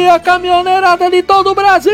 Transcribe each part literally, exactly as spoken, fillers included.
dia, caminhoneirada de todo o Brasil!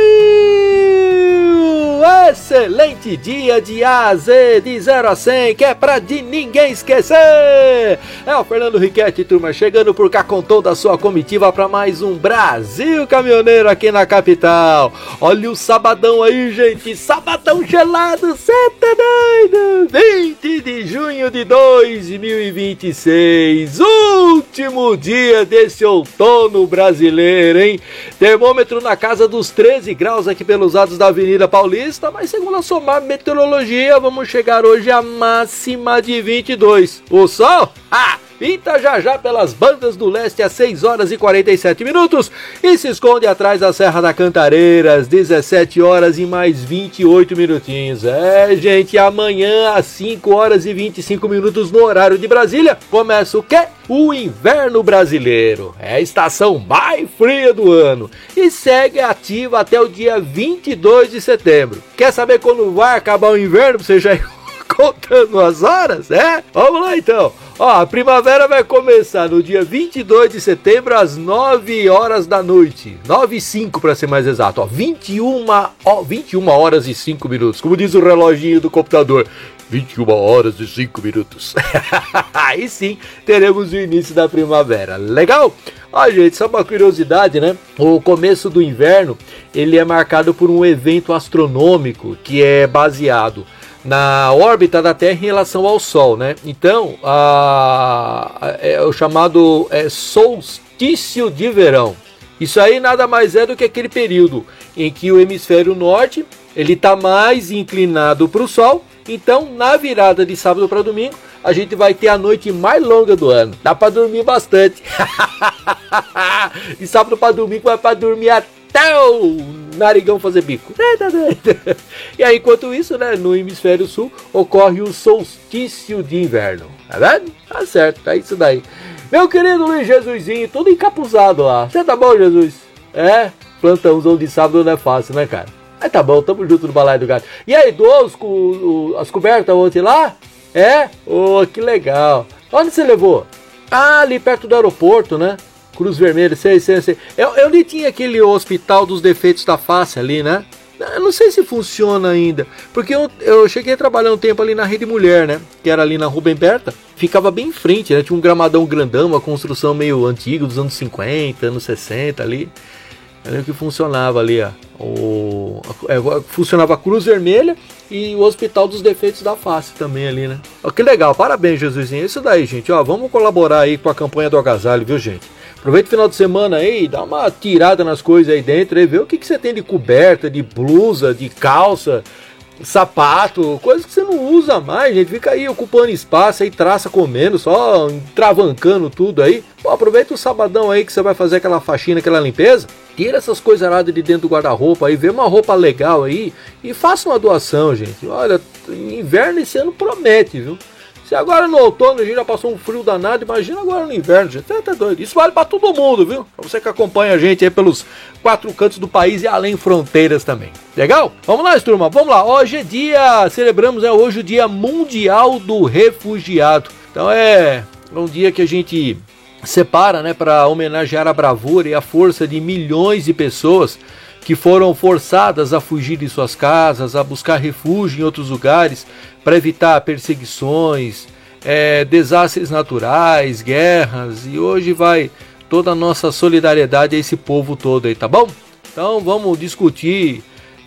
Excelente dia de A a Z, de zero a cem, que é pra de ninguém esquecer! É o Fernando Riquetti, turma, chegando por cá com toda a sua comitiva pra mais um Brasil Caminhoneiro aqui na capital. Olha o sabadão aí, gente, sabadão gelado, cê tá doido? vinte de junho de dois mil e vinte e seis, último dia desse outono brasileiro, hein? Termômetro na casa dos treze graus aqui pelos lados da Avenida Paulista, mas segundo a Somar Meteorologia, vamos chegar hoje a máxima de vinte e dois. O sol? Ah! Pinta já já pelas bandas do leste às seis horas e quarenta e sete minutos e se esconde atrás da Serra da Cantareira às dezessete horas e mais vinte e oito minutinhos. É, gente, amanhã às cinco horas e vinte e cinco minutos no horário de Brasília começa o quê? O inverno brasileiro. É a estação mais fria do ano e segue ativa até o dia vinte e dois de setembro. Quer saber quando vai acabar o inverno? Você já contando as horas, é? Vamos lá então. Ó, a primavera vai começar no dia vinte e dois de setembro às nove horas da noite. nove e cinco para ser mais exato, ó, vinte e uma, ó, vinte e uma horas e cinco minutos. Como diz o reloginho do computador, vinte e uma horas e cinco minutos. Aí sim, teremos o início da primavera. Legal? Ó, gente, só uma curiosidade, né? O começo do inverno, ele é marcado por um evento astronômico que é baseado na órbita da Terra em relação ao Sol, né? Então, a, é o chamado é, solstício de verão. Isso aí nada mais é do que aquele período em que o hemisfério norte ele está mais inclinado para o Sol. Então, na virada de sábado para domingo, a gente vai ter a noite mais longa do ano. Dá para dormir bastante. De sábado para domingo vai para dormir até o narigão fazer bico. E aí, enquanto isso, né, no hemisfério sul, ocorre o solstício de inverno. Tá vendo? Tá certo, é isso daí. Meu querido Luiz Jesusinho, tudo encapuzado lá. Você tá bom, Jesus? É, plantãozão de sábado não é fácil, né, cara? Mas tá bom, tamo junto no balaio do gato. E aí, dois, com as cobertas ontem lá? É? Oh, que legal. Onde você levou? Ah, ali perto do aeroporto, né? Cruz Vermelha, sei, sei, sei. Eu, eu nem tinha aquele hospital dos defeitos da face ali, né? Eu não sei se funciona ainda. Porque eu, eu cheguei a trabalhar um tempo ali na Rede Mulher, né? Que era ali na Rubem Berta. Ficava bem em frente, né? Tinha um gramadão grandão, uma construção meio antiga, dos anos cinquenta, anos sessenta ali. Eu lembro que funcionava ali, ó. O, é, funcionava a Cruz Vermelha e o Hospital dos Defeitos da Face também ali, né? Ó, que legal, parabéns, Jesusinho. Isso daí, gente, ó, vamos colaborar aí com a campanha do agasalho, viu, gente? Aproveita o final de semana aí, dá uma tirada nas coisas aí dentro e vê o que, que você tem de coberta, de blusa, de calça, sapato, coisas que você não usa mais, gente. Fica aí ocupando espaço aí, traça comendo, só travancando tudo aí. Pô, aproveita o sabadão aí que você vai fazer aquela faxina, aquela limpeza. Tira essas coisas lá de dentro do guarda-roupa aí, vê uma roupa legal aí e faça uma doação, gente. Olha, inverno esse ano promete, viu? Se agora no outono a gente já passou um frio danado, imagina agora no inverno, gente. Tá, tá doido. Isso vale pra todo mundo, viu? Pra você que acompanha a gente aí pelos quatro cantos do país e além fronteiras também. Legal? Vamos lá, turma, vamos lá. Hoje é dia, celebramos é hoje o Dia Mundial do Refugiado. Então é um dia que a gente separa, né, para homenagear a bravura e a força de milhões de pessoas que foram forçadas a fugir de suas casas, a buscar refúgio em outros lugares, para evitar perseguições, é, desastres naturais, guerras, e hoje vai toda a nossa solidariedade a esse povo todo aí, tá bom? Então vamos discutir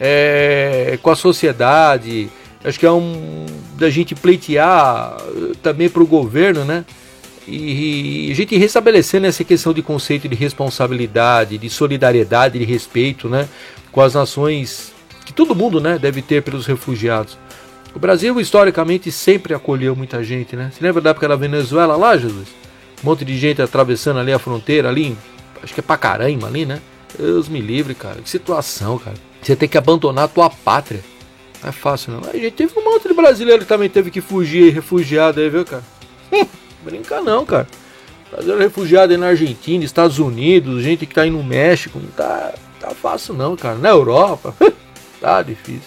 é, com a sociedade, acho que é um da gente pleitear também para o governo, né? E, e a gente restabelecendo essa questão de conceito de responsabilidade, de solidariedade, de respeito, né, com as nações que todo mundo, né, deve ter pelos refugiados. O Brasil historicamente sempre acolheu muita gente, né? Você lembra da época da Venezuela lá, Jesus? Um monte de gente atravessando ali a fronteira, ali, em, acho que é Pacaraima ali, né? Deus me livre, cara. Que situação, cara. Você tem que abandonar a tua pátria. Não é fácil, não. A gente teve um monte de brasileiro que também teve que fugir, refugiado aí, viu, cara? Brinca não, cara. Brasileiro refugiado aí na Argentina, Estados Unidos, gente que tá aí no México, não tá, tá fácil não, cara. Na Europa, tá difícil.